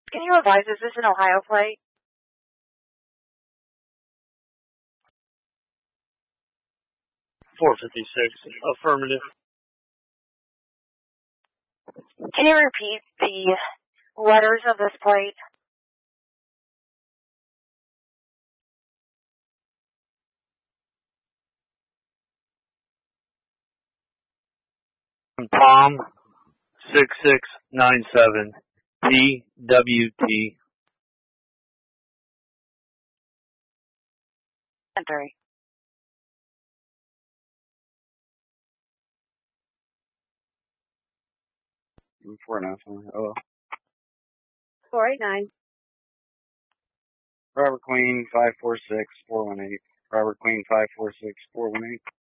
Can you advise, is this an Ohio plate? .456, affirmative. Can you repeat the letters of this plate? Palm 6697 PWT. And 3. Oh. 489. Robert Queen 546 418. Robert Queen 546 418.